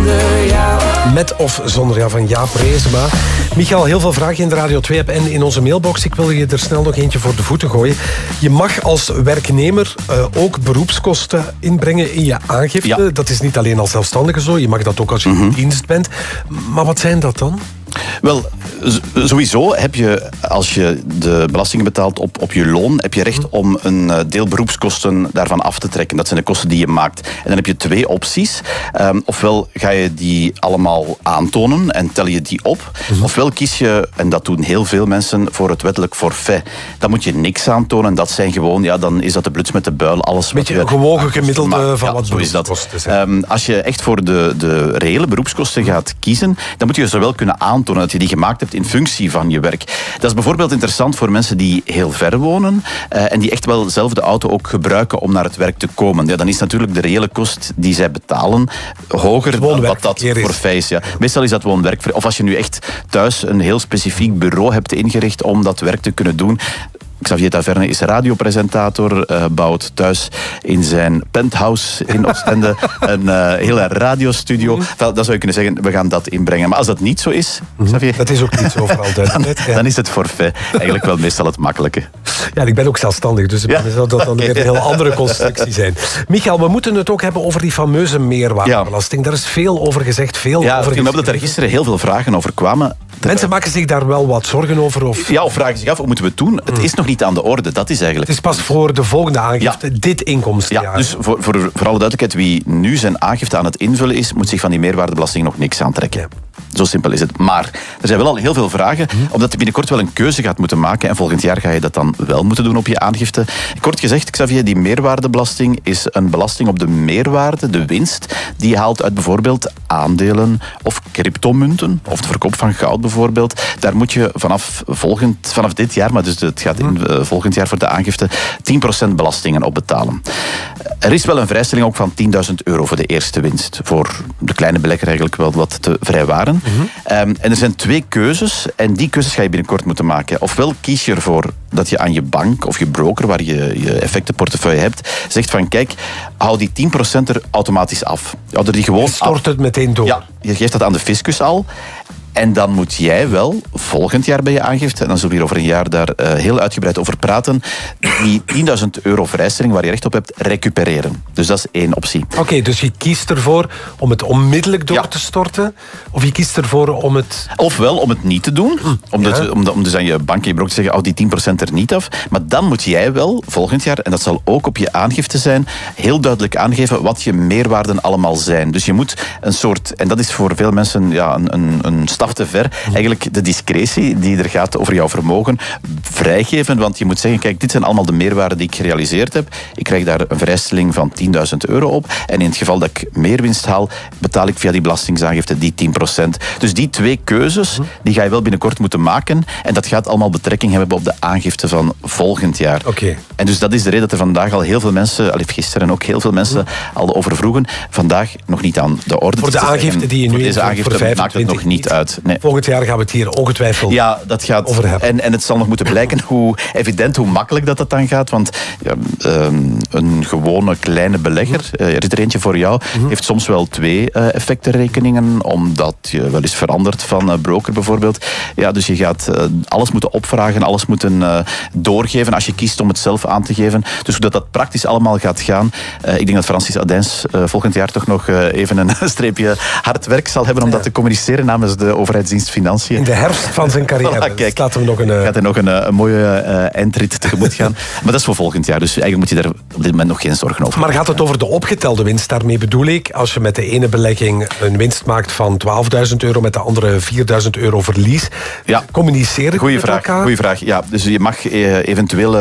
zonder jou. Met of zonder jou van Jaap Reesema. Michael, heel veel vragen in de Radio 2-app en in onze mailbox. Ik wil je er snel nog eentje voor de voeten gooien. Je mag als werknemer ook beroepskosten inbrengen in je aangifte. Ja. Dat is niet alleen als zelfstandige zo. Je mag dat ook als je in dienst bent. Maar wat zijn dat dan? Wel, sowieso heb je, als je de belastingen betaalt op je loon, heb je recht om een deel beroepskosten daarvan af te trekken. Dat zijn de kosten die je maakt. En dan heb je twee opties. Ofwel ga je die allemaal aantonen en tel je die op. Ofwel kies je, en dat doen heel veel mensen, voor het wettelijk forfait. Dan moet je niks aantonen. Dat zijn gewoon, ja, dan is dat de bluts met de buil. Alles beetje wat je gewogen gemiddelde van wat zo is dat. Als je echt voor de reële beroepskosten gaat kiezen, dan moet je zowel kunnen aantonen dat je die gemaakt hebt in functie van je werk. Dat is bijvoorbeeld interessant voor mensen die heel ver wonen en die echt wel zelf de auto ook gebruiken om naar het werk te komen. Ja, dan is natuurlijk de reële kost die zij betalen hoger dan wat dat forfait is. Ja. Meestal is dat woon-werk. Of als je nu echt thuis een heel specifiek bureau hebt ingericht om dat werk te kunnen doen. Xavier Taverne is radiopresentator, bouwt thuis in zijn penthouse in Oostende een hele radiostudio. Dan zou je kunnen zeggen, we gaan dat inbrengen. Maar als dat niet zo is, Xavier... Dat is ook niet zo voor altijd. Dan is het forfait eigenlijk wel meestal het makkelijke. Ja, ik ben ook zelfstandig, dus dat dan weer een heel andere constructie zijn. Michael, we moeten het ook hebben over die fameuze meerwaardebelasting. Daar is veel over gezegd, veel over geschreven. Ik heb dat er gisteren heel veel vragen over kwamen. Mensen maken zich daar wel wat zorgen over? Of vragen zich af, wat moeten we doen? Het is nog niet aan de orde, dat is eigenlijk... Het is pas voor de volgende aangifte, dit inkomstenjaar. Ja, dus voor alle duidelijkheid, wie nu zijn aangifte aan het invullen is, moet zich van die meerwaardebelasting nog niks aantrekken. Ja. Zo simpel is het. Maar er zijn wel al heel veel vragen, omdat je binnenkort wel een keuze gaat moeten maken en volgend jaar ga je dat dan wel moeten doen op je aangifte. Kort gezegd, Xavier, die meerwaardebelasting is een belasting op de meerwaarde, de winst, die je haalt uit bijvoorbeeld aandelen of cryptomunten, of de verkoop van goud bijvoorbeeld. Daar moet je vanaf dit jaar, maar dus het gaat in volgend jaar voor de aangifte, 10% belastingen op betalen. Er is wel een vrijstelling ook van €10.000 voor de eerste winst. Voor de kleine belegger eigenlijk wel wat te vrijwaren. En er zijn twee keuzes en die keuzes ga je binnenkort moeten maken. Ofwel kies je ervoor dat je aan je bank of je broker, waar je effectenportefeuille hebt, zegt van kijk, hou die 10% er automatisch af. Hou er die gewoon stort het meteen door. Ja, je geeft dat aan de fiscus al. En dan moet jij wel volgend jaar bij je aangifte, en dan zullen we hier over een jaar daar heel uitgebreid over praten, die €10.000 vrijstelling waar je recht op hebt, recupereren. Dus dat is één optie. Oké, dus je kiest ervoor om het onmiddellijk door te storten? Of je kiest ervoor om het... Ofwel om het niet te doen. Om dus aan je bank en je broker te zeggen, die 10% er niet af. Maar dan moet jij wel volgend jaar, en dat zal ook op je aangifte zijn, heel duidelijk aangeven wat je meerwaarden allemaal zijn. Dus je moet een soort, en dat is voor veel mensen een stap te ver, eigenlijk de discretie die er gaat over jouw vermogen vrijgeven, want je moet zeggen, kijk, dit zijn allemaal de meerwaarden die ik gerealiseerd heb. Ik krijg daar een vrijstelling van €10.000 op en in het geval dat ik meer winst haal, betaal ik via die belastingsaangifte die 10%. Dus die twee keuzes, die ga je wel binnenkort moeten maken en dat gaat allemaal betrekking hebben op de aangifte van volgend jaar. Okay. En dus dat is de reden dat er vandaag al heel veel mensen, gisteren ook heel veel mensen al over vroegen, vandaag nog niet aan de orde. Voor de aangifte die je nu deze aangifte maakt het nog niet uit. Nee. Volgend jaar gaan we het hier ongetwijfeld dat gaat over hebben. En het zal nog moeten blijken hoe evident, hoe makkelijk dat dan gaat. Want een gewone kleine belegger, er is er eentje voor jou, heeft soms wel twee effectenrekeningen, omdat je wel eens verandert van broker bijvoorbeeld. Ja, dus je gaat alles moeten opvragen, alles moeten doorgeven als je kiest om het zelf aan te geven. Dus hoe dat praktisch allemaal gaat gaan. Ik denk dat Francis Adens volgend jaar toch nog even een streepje hard werk zal hebben om dat te communiceren namens de overheidsdienst Financiën. In de herfst van zijn carrière. Kijk, gaat hij nog een mooie eindrit tegemoet gaan. Maar dat is voor volgend jaar, dus eigenlijk moet je daar op dit moment nog geen zorgen over. Maar gaat het over de opgetelde winst? Daarmee bedoel ik, als je met de ene belegging een winst maakt van €12.000, met de andere €4.000 verlies. Ja. Communiceren met elkaar? Goeie vraag. Ja, dus je mag eventueel